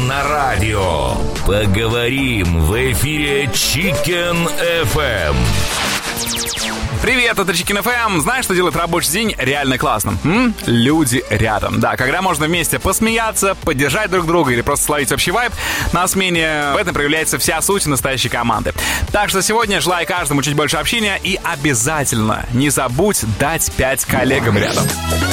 на радио. Поговорим в эфире Chicken FM. Привет, это Chicken FM. Знаешь, что делает рабочий день реально классным? Люди рядом. Да, когда можно вместе посмеяться, поддержать друг друга или просто словить общий вайб, на смене в этом проявляется вся суть настоящей команды. Так что сегодня желаю каждому чуть больше общения и обязательно не забудь дать 5 коллегам рядом.